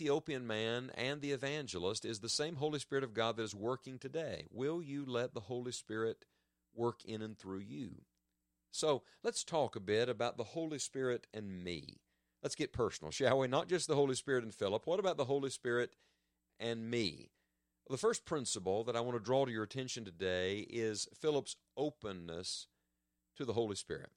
Ethiopian man and the evangelist is the same Holy Spirit of God that is working today. Will you let the Holy Spirit work in and through you? So let's talk a bit about the Holy Spirit and me. Let's get personal, shall we? Not just the Holy Spirit and Philip. What about the Holy Spirit and me? The first principle that I want to draw to your attention today is Philip's openness to the Holy Spirit.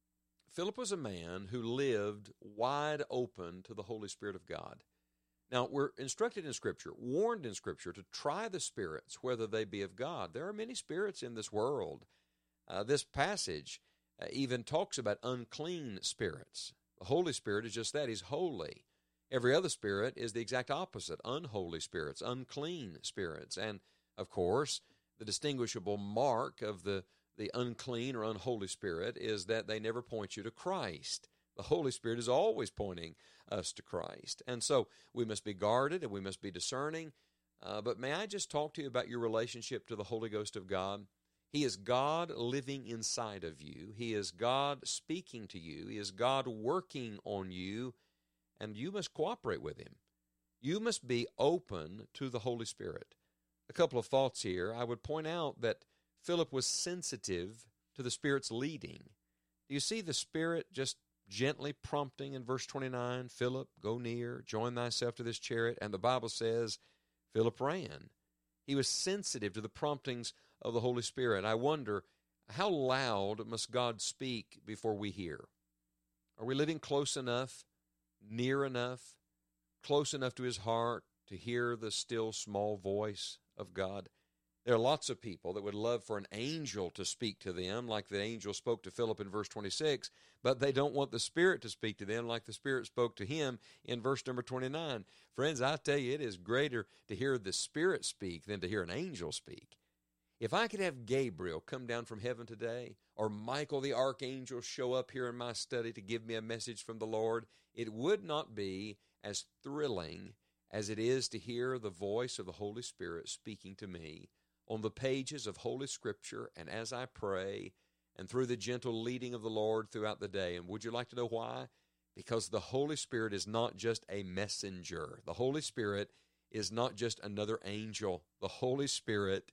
Philip was a man who lived wide open to the Holy Spirit of God. Now, we're instructed in Scripture, warned in Scripture, to try the spirits, whether they be of God. There are many spirits in this world. This passage even talks about unclean spirits. The Holy Spirit is just that. He's holy. Every other spirit is the exact opposite, unholy spirits, unclean spirits. And, of course, the distinguishable mark of the unclean or unholy spirit is that they never point you to Christ. The Holy Spirit is always pointing us to Christ. And so we must be guarded and we must be discerning. But may I just talk to you about your relationship to the Holy Ghost of God? He is God living inside of you. He is God speaking to you. He is God working on you, and you must cooperate with Him. You must be open to the Holy Spirit. A couple of thoughts here. I would point out that Philip was sensitive to the Spirit's leading. Do you see the Spirit just gently prompting in verse 29, Philip, go near, join thyself to this chariot, and the Bible says Philip ran. He was sensitive to the promptings of the Holy Spirit. I wonder, how loud must God speak before we hear? Are we living close enough, near enough, close enough to His heart to hear the still small voice of God? There are lots of people that would love for an angel to speak to them like the angel spoke to Philip in verse 26, but they don't want the Spirit to speak to them like the Spirit spoke to him in verse number 29. Friends, I tell you, it is greater to hear the Spirit speak than to hear an angel speak. If I could have Gabriel come down from heaven today, or Michael the archangel show up here in my study to give me a message from the Lord, it would not be as thrilling as it is to hear the voice of the Holy Spirit speaking to me on the pages of Holy Scripture, and as I pray, and through the gentle leading of the Lord throughout the day. And would you like to know why? Because the Holy Spirit is not just a messenger. The Holy Spirit is not just another angel. The Holy Spirit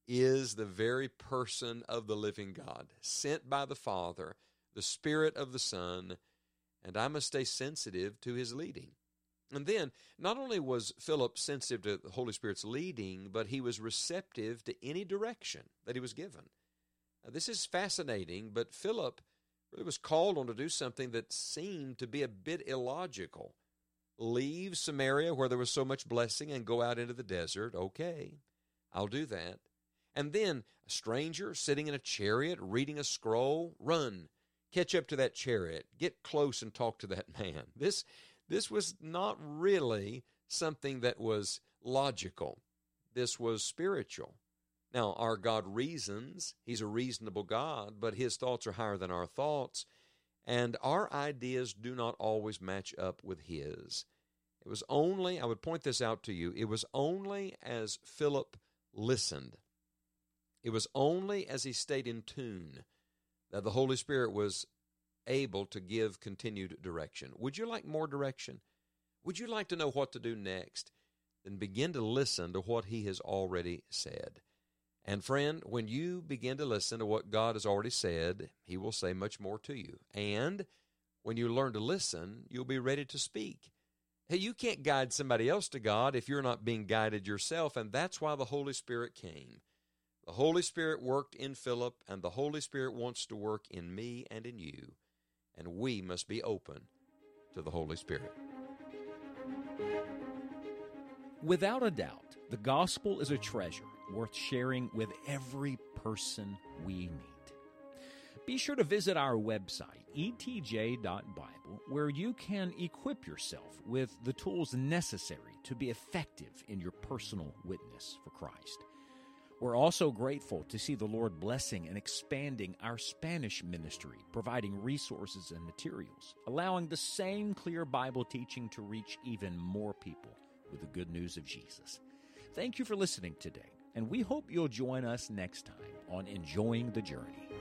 is the very person of the living God, sent by the Father, the Spirit of the Son, and I must stay sensitive to His leading. And then, not only was Philip sensitive to the Holy Spirit's leading, but he was receptive to any direction that he was given. Now, this is fascinating, but Philip really was called on to do something that seemed to be a bit illogical. Leave Samaria, where there was so much blessing, and go out into the desert. Okay, I'll do that. And then, a stranger sitting in a chariot, reading a scroll, run, catch up to that chariot, get close and talk to that man. This was not really something that was logical. This was spiritual. Now, our God reasons. He's a reasonable God, but His thoughts are higher than our thoughts, and our ideas do not always match up with His. It was only, I would point this out to you, it was only as Philip listened, it was only as he stayed in tune that the Holy Spirit was able to give continued direction. Would you like more direction? Would you like to know what to do next? Then begin to listen to what He has already said. And friend, when you begin to listen to what God has already said, He will say much more to you. And when you learn to listen, you'll be ready to speak. Hey, you can't guide somebody else to God if you're not being guided yourself, and that's why the Holy Spirit came. The Holy Spirit worked in Philip, and the Holy Spirit wants to work in me and in you. And we must be open to the Holy Spirit. Without a doubt, the gospel is a treasure worth sharing with every person we meet. Be sure to visit our website, etj.bible, where you can equip yourself with the tools necessary to be effective in your personal witness for Christ. We're also grateful to see the Lord blessing and expanding our Spanish ministry, providing resources and materials, allowing the same clear Bible teaching to reach even more people with the good news of Jesus. Thank you for listening today, and we hope you'll join us next time on Enjoying the Journey.